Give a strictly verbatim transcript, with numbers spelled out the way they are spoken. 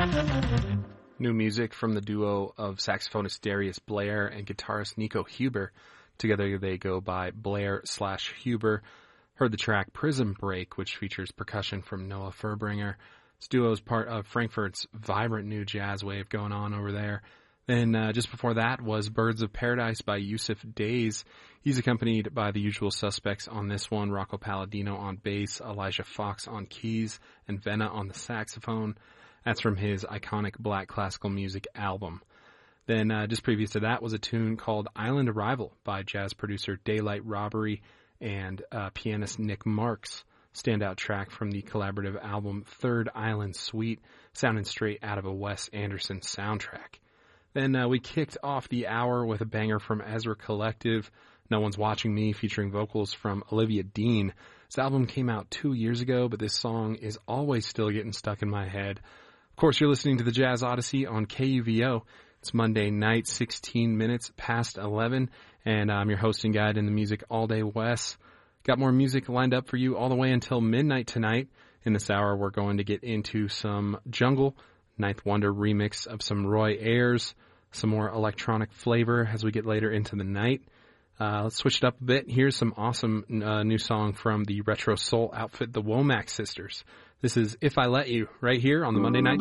New music from the duo of saxophonist Darius Blair and guitarist Nico Huber. Together they go by Blair slash Huber. Heard the track Prism Break, which features percussion from Noah Furbringer. This duo is part of Frankfurt's vibrant new jazz wave going on over there. Then uh, just before that was Birds of Paradise by Yusuf Days. He's accompanied by the usual suspects on this one, Rocco Palladino on bass, Elijah Fox on keys, and Venna on the saxophone. That's from his iconic Black Classical Music album. Then uh, just previous to that was a tune called Island Arrival by jazz producer Daylight Robbery and uh, pianist Nick Marks. Standout track from the collaborative album Third Island Suite, sounding straight out of a Wes Anderson soundtrack. Then uh, we kicked off the hour with a banger from Ezra Collective, No One's Watching Me, featuring vocals from Olivia Dean. This album came out two years ago, but this song is always still getting stuck in my head. Of course, you're listening to the Jazz Odyssey on K U V O. It's Monday night, sixteen minutes past eleven, and I'm your hosting guide in the music all day, Wes. Got more music lined up for you all the way until midnight tonight. In this hour, we're going to get into some Jungle, Ninth Wonder remix of some Roy Ayers, some more electronic flavor as we get later into the night. Uh, let's switch it up a bit. Here's some awesome uh, new song from the retro soul outfit, the Womack Sisters. This is If I Let You, right here on the Monday Night